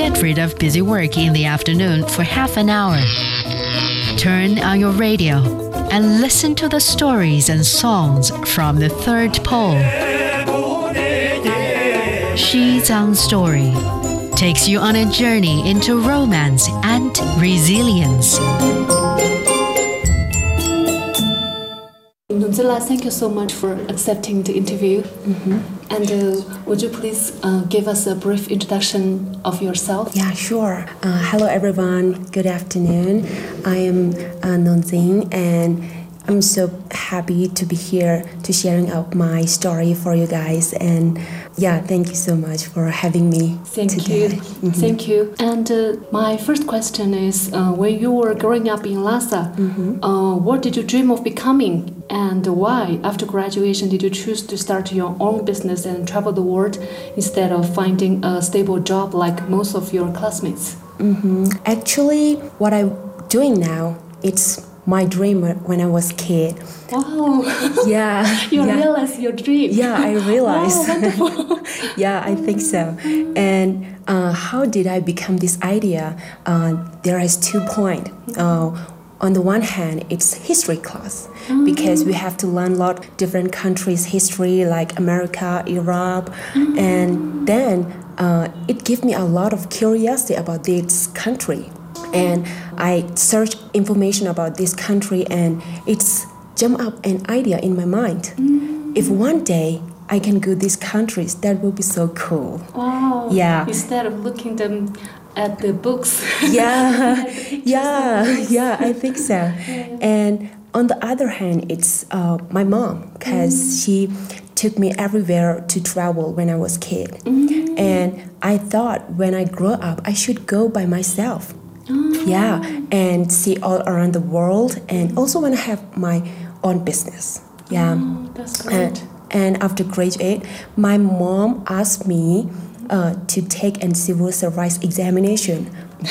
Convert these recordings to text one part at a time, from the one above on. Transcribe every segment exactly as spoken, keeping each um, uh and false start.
Get rid of busy work in the afternoon for half an hour. Turn on your radio and listen to the stories and songs from the third pole. Xizang Story takes you on a journey into romance and resilience. Nonzilla, thank you so much for accepting the interview. Mm-hmm. And uh, would you please uh, give us a brief introduction of yourself? Yeah, sure. Uh, hello, everyone. Good afternoon. I am uh, Nonzing, and I'm so happy to be here to sharing out my story for you guys. And yeah, thank you so much for having me Thank today. you. Mm-hmm. Thank you. And uh, my first question is, uh, when you were growing up in Lhasa, Mm-hmm. uh, what did you dream of becoming? And why, after graduation, did you choose to start your own business and travel the world instead of finding a stable job like most of your classmates? Mm-hmm. Actually, what I'm doing now, it's my dream when I was a kid. Wow. Yeah. You yeah. realized your dream. Yeah, I realized. Wow, wonderful. Yeah, I think so. And uh, how did I become this idea? Uh, there is two points. Uh, on the one hand, it's history class, Mm-hmm. because we have to learn a lot of different countries' history, like America, Europe, Mm-hmm. and then uh, it gave me a lot of curiosity about this country. And I searched information about this country, and it's jumped up an idea in my mind. Mm-hmm. If one day I can go these countries, that will be so cool. Wow. Yeah. Instead of looking them at the books. Yeah, Pictures yeah, and books. yeah, I think so. Yeah. And on the other hand, it's uh, my mom, because she took me everywhere to travel when I was a kid. Mm-hmm. And I thought when I grow up, I should go by myself. Oh. Yeah, and see all around the world, and also want to have my own business. Yeah. Oh, that's great. And, and after graduate, my mom asked me uh, to take a civil service examination.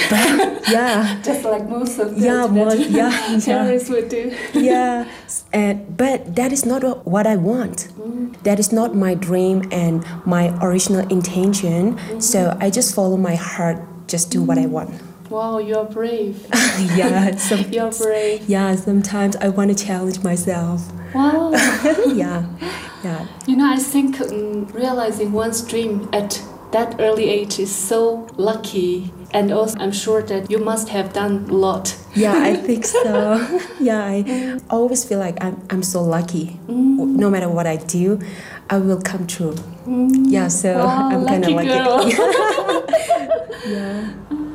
But yeah, Just like most of the Yeah, more- yeah, yeah. parents would do. yeah, and but that is not what I want. That is not my dream and my original intention. So I just follow my heart, just do what I want. Wow, you're brave. Yeah, some, You're brave. yeah. Sometimes I want to challenge myself. Wow. Yeah, yeah. You know, I think um, realizing one's dream at that early age is so lucky. And also, I'm sure that you must have done a lot. Yeah, I think so. Yeah, I always feel like I'm I'm so lucky. No matter what I do, I will come true. Yeah, so Wow, I'm kind of lucky lucky. girl. Yeah.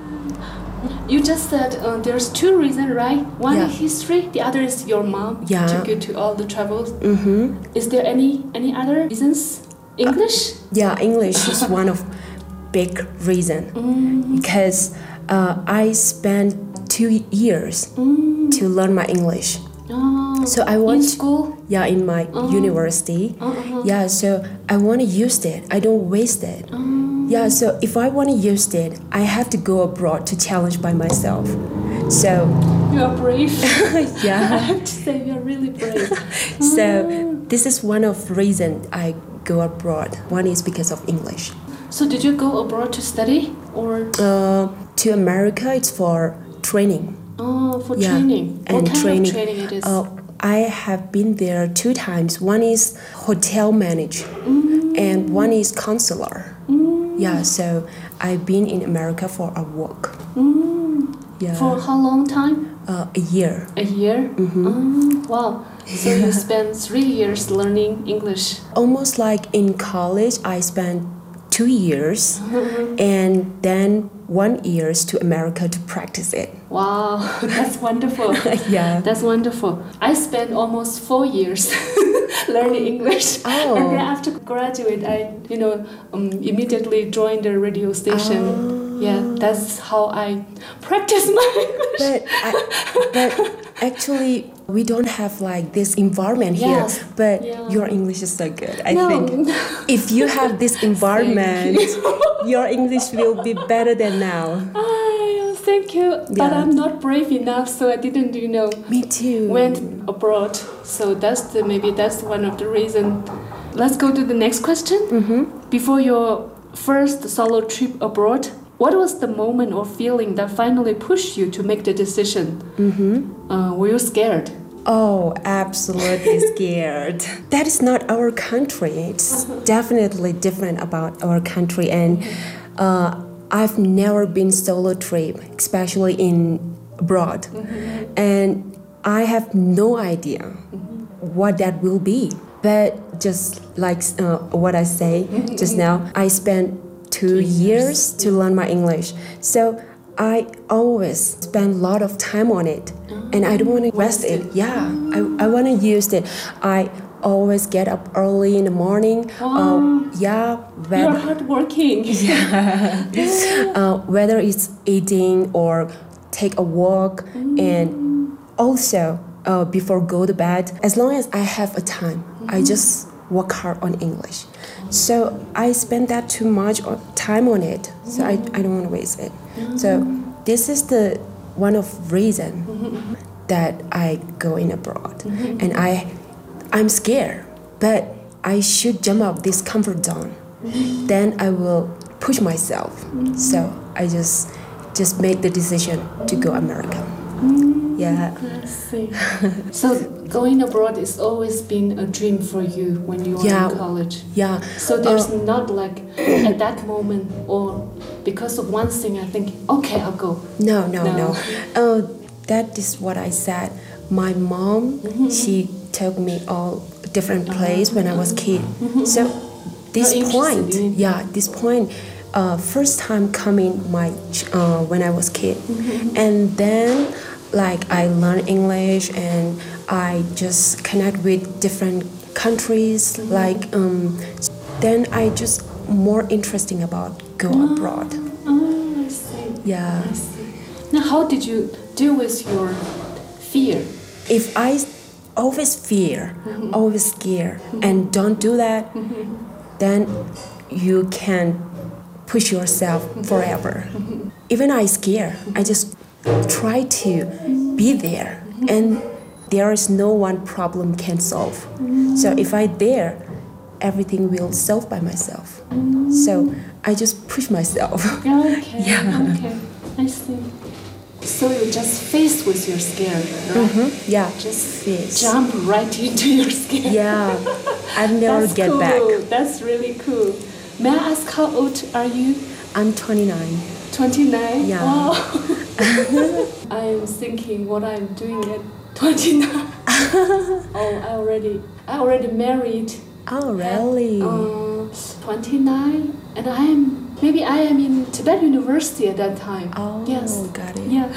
You just said uh, there's two reasons, right? One Yeah. is history, the other is your mom Yeah. took you to all the travels. Mm-hmm. Is there any any other reasons? English? Yeah, English is one of big reason Mm. because uh, I spent two years Mm. to learn my English. Oh, So I in want school? yeah in my Uh-huh. university. Uh-huh. Yeah, so I want to use it. I don't waste it. Mm. Yeah, so if I want to use it, I have to go abroad to challenge by myself. So You are brave. I yeah, have to say, you're really brave. so this is one of the reason I go abroad. One is because of English. So did you go abroad to study or Uh, to America, it's for training. oh for Yeah, training? What and kind training. of training it is? Uh, I have been there two times. One is hotel manage, and one is counselor. Yeah, so I've been in America for a work. Yeah, For how long time? uh, a year. A year? Mm, wow. So you spent three years learning English. Almost like in college, I spent two years, and then one years to America to practice it. Wow, that's wonderful. Yeah. That's wonderful. I spent almost four years learning English. Oh. And then after graduate, I, you know, um, immediately joined the radio station. Yeah, that's how I practice my English. But I, but actually, we don't have like this environment here. Yes. But Yeah. your English is so good. I No. think if you have this environment, your English will be better than now. Ah, thank you. But Yeah. I'm not brave enough, so I didn't, you know, Me too. went abroad. So that's the maybe that's one of the reason. Let's go to the next question. Mm-hmm. Before your first solo trip abroad, what was the moment or feeling that finally pushed you to make the decision? Mm-hmm. Uh, were you scared? Oh, absolutely scared. That is not our country. It's definitely different about our country. And uh, I've never been solo trip, especially in abroad. Mm-hmm. And I have no idea mm-hmm. what that will be. But just like uh, what I say mm-hmm. just now, I spent two, two years, years to learn my English. So I always spend a lot of time on it. Oh, and I don't want to waste it. it. Yeah, oh. I, I want to use it. I always get up early in the morning. Oh, uh, yeah. Whether, you're hardworking. Yeah. uh, whether it's eating or take a walk. Mm. And also uh, before go to bed, as long as I have a time, mm-hmm. I just work hard on English. So I spend that too much time on it. So I, I don't want to waste it. Mm-hmm. So this is the one of reason mm-hmm. that I go in abroad. Mm-hmm. And I, I'm scared, but I should jump out this comfort zone. Mm-hmm. Then I will push myself. Mm-hmm. So I just just make the decision to go America. Mm-hmm. Yeah. I see. So going abroad has always been a dream for you when you were yeah. in college. Yeah. So there's uh, not like at that moment or because of one thing I think, okay, I'll go. No, no, no. no. Uh, that is what I said. My mom, mm-hmm. she took me all different place uh-huh. when I was a kid. Mm-hmm. So this You're point, yeah, this point, uh, first time coming my uh, when I was kid, mm-hmm. and then like I learned English and I just connect with different countries. Mm-hmm. Like um, then I just more interesting about go oh. abroad. Oh, I see. Yeah. I see. Now, how did you deal with your fear? If I always fear, mm-hmm. always scared, mm-hmm. and don't do that, mm-hmm. then you can push yourself mm-hmm. forever. Mm-hmm. Even I scare, mm-hmm. I just try to be there, mm-hmm. and there is no one problem can solve. Mm-hmm. So if I there, everything will solve by myself. Mm-hmm. So I just push myself. Okay. Yeah. Okay. I see. So you just face with your scare, right? Mm-hmm. Yeah. Just face. Jump right into your scare. Yeah. I never That's get cool. back. That's really cool. May I ask how old are you? I'm twenty-nine. twenty-nine? Yeah. Wow. I'm thinking what I'm doing at twenty-nine. Oh, I already, I already married. Oh, really? At, uh, twenty-nine, and I am maybe I am in Tibet University at that time. Oh, yes. Got it. Yeah.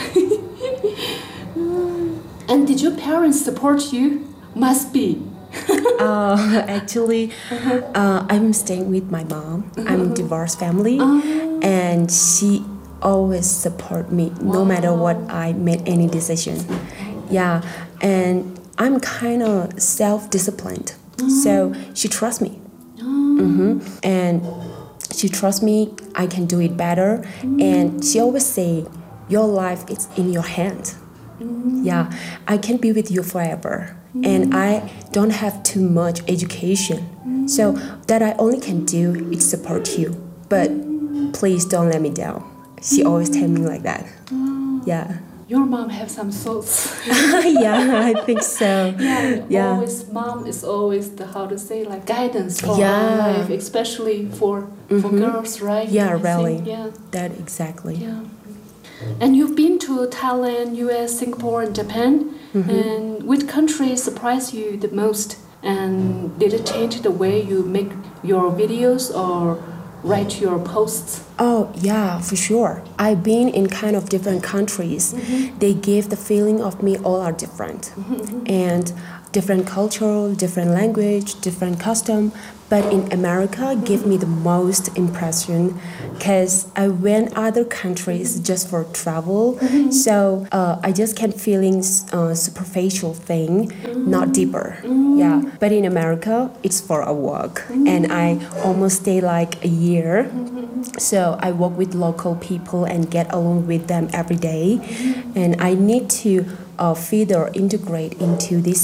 And did your parents support you? Must be. uh, actually, uh-huh. uh, I'm staying with my mom. Uh-huh. I'm a divorced family, uh-huh. and she always support me wow. no matter what I made any decision. Yeah, and I'm kind of self-disciplined, uh-huh. so she trusts me, uh-huh. mm-hmm. and she trusts me. I can do it better, uh-huh. and she always say, "Your life is in your hand." Uh-huh. Yeah, I can be with you forever. And I don't have too much education. Mm. So that I only can do is support you. But please don't let me down. She always tell me like that. Oh. Yeah. Your mom have some thoughts. Yeah, I think so. Yeah, yeah. Always mom is always the how to say like guidance for yeah. our life, especially for mm-hmm. for girls, right? Yeah, I really. think, yeah. That exactly. Yeah. And you've been to Thailand, U S, Singapore, and Japan. Mm-hmm. And which country surprised you the most? And did it change the way you make your videos or write your posts? Oh, yeah, for sure. I've been in kind of different countries. Mm-hmm. They give the feeling of me all are different. Mm-hmm. And different culture, different language, different custom. But in America, mm-hmm. give me the most impression because I went other countries just for travel. Mm-hmm. So uh, I just can feeling uh, superficial thing, mm-hmm. not deeper. Mm-hmm. Yeah. But in America, it's for a work, mm-hmm. and I almost stay like a year. Mm-hmm. So I work with local people and get along with them every day, mm-hmm. and I need to uh, feed or integrate into this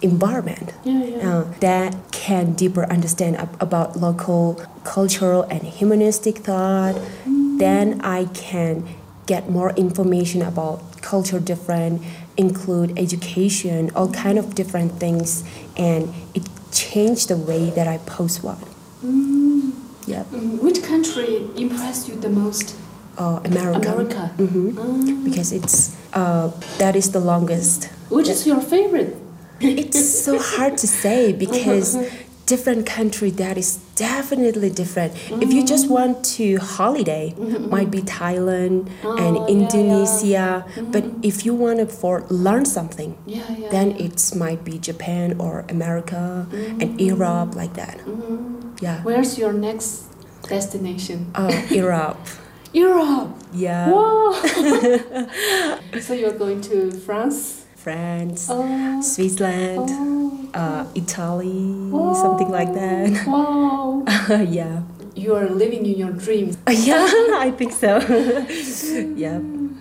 environment Yeah, yeah. uh, that can deeper understand ab- about local cultural and humanistic thought. Mm. Then I can get more information about culture different, include education, all kind of different things, and it changed the way that I post one. Mm. Yep. Mm, Which country impressed you the most? Uh, America. America. Mhm. Mm. Because it's uh, that is the longest. Which is your favorite? It's so hard to say because different country that is definitely different. Mm-hmm. If you just want to holiday, mm-hmm. might be Thailand oh, and Indonesia. Yeah, yeah. Mm-hmm. But if you want to for learn something, yeah, yeah, then yeah. it might be Japan or America mm-hmm. and Europe like that. Mm-hmm. Yeah. Where's your next destination? Oh, Europe. Europe. Yeah. Wow. So you're going to France? France, oh. Switzerland, oh. uh, Italy, oh. something like that. Wow. Yeah. You are living in your dreams. Uh, yeah, I think so. Yeah.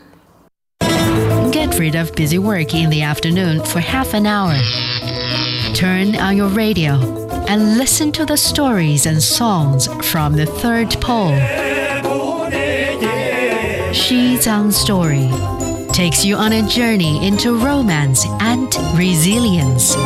Get rid of busy work in the afternoon for half an hour. Turn on your radio and listen to the stories and songs from the third pole. Xi Zhang Story takes you on a journey into romance and resilience.